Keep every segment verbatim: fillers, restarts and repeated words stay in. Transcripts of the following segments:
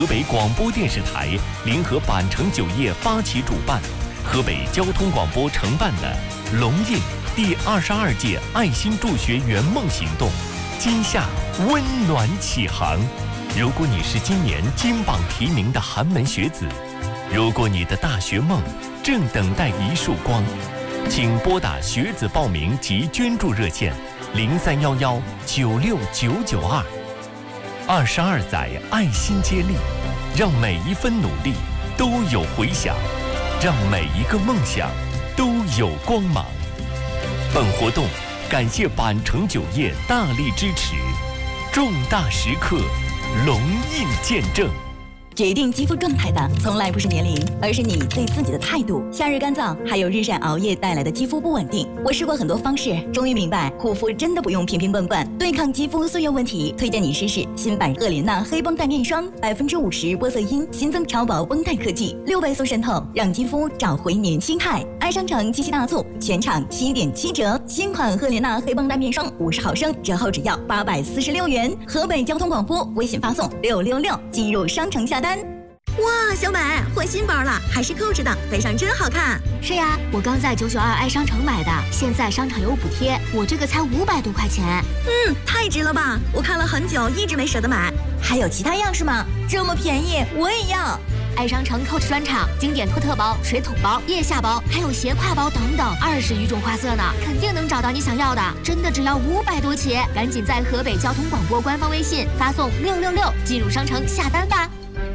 河北广播电视台联合板城酒业发起主办，河北交通广播承办的龙印第二十二届爱心助学圆梦行动，今夏温暖启航。如果你是今年金榜题名的寒门学子，如果你的大学梦正等待一束光，请拨打学子报名及捐助热线零三幺幺九六九九二。二十二载爱心接力，让每一分努力都有回响，让每一个梦想都有光芒。本活动感谢板城酒业大力支持，重大时刻龙印见证。 决定肌肤状态的从来不是年龄，而是你对自己的态度。夏日干燥，还有日晒熬夜带来的肌肤不稳定。我试过很多方式，终于明白护肤真的不用瓶瓶罐罐。对抗肌肤岁月问题，推荐你试试新版赫莲娜黑绷带面霜，百分之五十玻色因，新增超薄绷带科技，六倍速渗透，让肌肤找回年轻态。爱商城七夕大促，全场七点七折，新款赫莲娜黑绷带面霜五十毫升，折后只要八百四十六元。河北交通广播微信发送六六六进入商城下单。 哇，小美换新包了，还是扣着的，背上真好看。 是呀，我刚在九九二爱商城买的，现在商场有补贴，我这个才五百多块钱。 嗯，太值了吧！我看了很久，一直没舍得买。 还有其他样式吗？这么便宜，我也要。 爱商城 Coach 专场，经典托特包、水桶包、腋下包，还有斜挎包等等，二十余种花色呢，肯定能找到你想要的。真的只要五百多起，赶紧在河北交通广播官方微信发送六六六进入商城下单吧。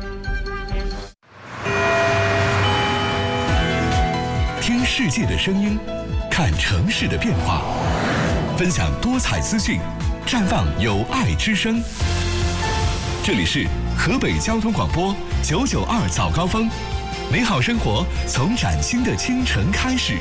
听世界的声音，看城市的变化，分享多彩资讯，绽放有爱之声。这里是河北交通广播九九二早高峰，美好生活从崭新的清晨开始。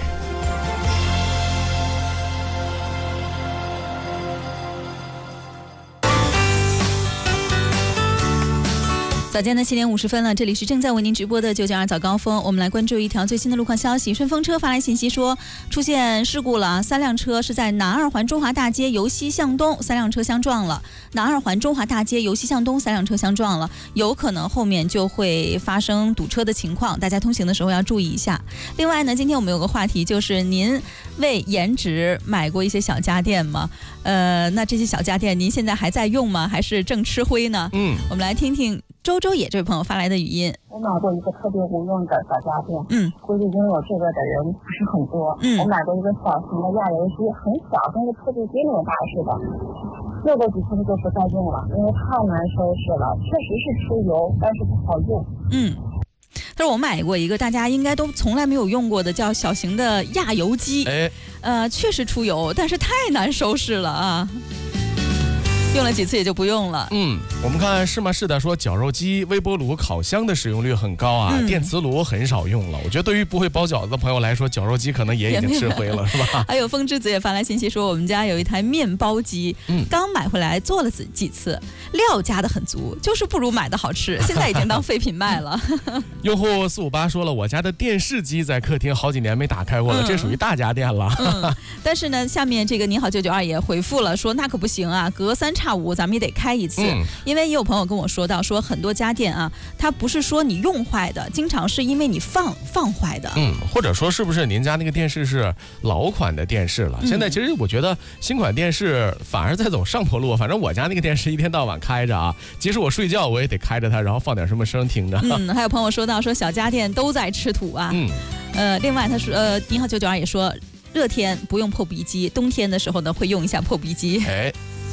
早间的七点五十分了，这里是正在为您直播的九九二早高峰。我们来关注一条最新的路况消息。顺风车发来信息说，出现事故了，三辆车是在南二环中华大街由西向东，三辆车相撞了。南二环中华大街由西向东，三辆车相撞了，有可能后面就会发生堵车的情况，大家通行的时候要注意一下。另外呢，今天我们有个话题，就是您为颜值买过一些小家电吗？呃，那这些小家电您现在还在用吗？还是正吃灰呢？嗯，我们来听听周周野这位朋友发来的语音。 我买过一个特别无用的小家电， 嗯， 估计拥有这个的人不是很多。嗯，我买过一个小型的压油机，很小，跟个破壁机那么大似的，用过几次就不再用了，因为太难收拾了，确实是出油，但是不好用。 嗯。但是我买过一个大家应该都从来没有用过的叫小型的压油机，哎，呃，确实出油，但是太难收拾了啊。用了几次也就不用了。 嗯，我们看是吗？是的，说绞肉机、微波炉、烤箱的使用率很高啊，嗯、电磁炉很少用了。我觉得对于不会包饺子的朋友来说，绞肉机可能也已经吃灰了，是吧？ 还有风之子也发来信息说，我们家有一台面包机，嗯，刚买回来做了几几次，料加的很足，就是不如买的好吃，现在已经当废品卖了。 用户四五八说了，我家的电视机在客厅好几年没打开过了，嗯、这属于大家电了。 嗯，但是呢，下面这个你好九九二也回复了说，那可不行啊，隔三差五咱们也得开一次，嗯、因为也有朋友跟我说到，说很多家电啊，它不是说你用坏的，经常是因为你放放坏的。 嗯，或者说是不是您家那个电视是老款的电视了？嗯、现在其实我觉得新款电视反而在走上坡路，反正我家那个电视一天到晚开着啊，即使我睡觉我也得开着它，然后放点什么声听着。 嗯，还有朋友说到说小家电都在吃土啊。嗯，呃，另外他说，呃，你好九九二也说，热天不用破壁机，冬天的时候呢会用一下破壁机。哎。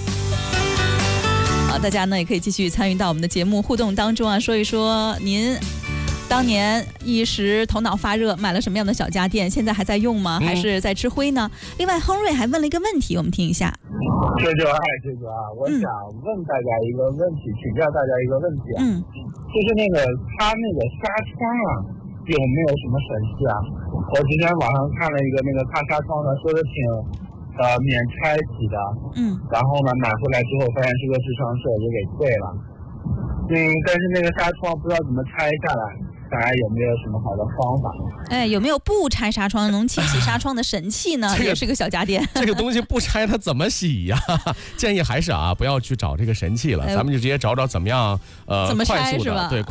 好，大家呢也可以继续参与到我们的节目互动当中啊，说一说您当年一时头脑发热买了什么样的小家电，现在还在用吗？还是在吃灰呢？嗯、另外，亨瑞还问了一个问题，我们听一下。 九九二九九二，我想问大家一个问题，嗯、请教大家一个问题啊，嗯，就是那个它那个纱窗啊，有没有什么神器啊？我之前网上看了一个那个擦纱窗的，说的挺。呃，免拆洗的，嗯，然后呢，买回来之后发现是个智商税，就给退了，嗯，但是那个纱窗不知道怎么拆下来， 大家有没有什么好的方法？ 哎，有没有不拆纱窗能清洗纱窗的神器呢？这个、也是个小家电。 这个东西不拆它怎么洗呀？建议还是啊，不要去找这个神器了，哎、咱们就直接找找怎么样呃怎么快速的是吧？ 对。